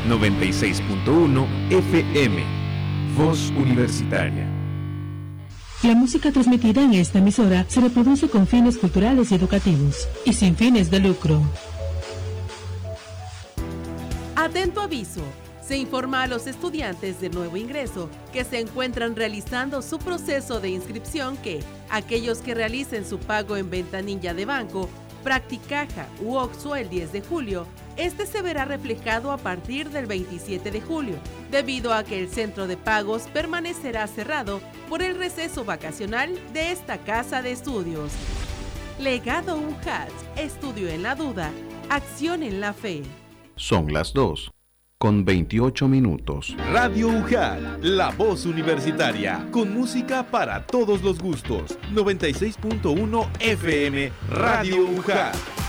96.1 FM. Voz Universitaria. La música transmitida en esta emisora se reproduce con fines culturales y educativos y sin fines de lucro. Atento aviso. Se informa a los estudiantes de nuevo ingreso que se encuentran realizando su proceso de inscripción que aquellos que realicen su pago en ventanilla de banco, Practicaja u OXXO el 10 de julio, este se verá reflejado a partir del 27 de julio, debido a que el centro de pagos permanecerá cerrado por el receso vacacional de esta casa de estudios. Legado UNJAD, estudio en la duda, acción en la fe. Son las 2:28. Radio UJAD, la voz universitaria, con música para todos los gustos. 96.1 FM, Radio UJAD.